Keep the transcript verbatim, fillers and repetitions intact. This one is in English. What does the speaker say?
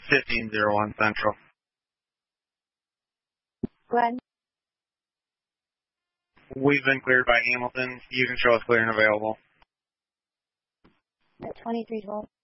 fifteen oh one Central. Go ahead. We've been cleared by Hamilton. You can show us clear and available. At twenty-three twelve.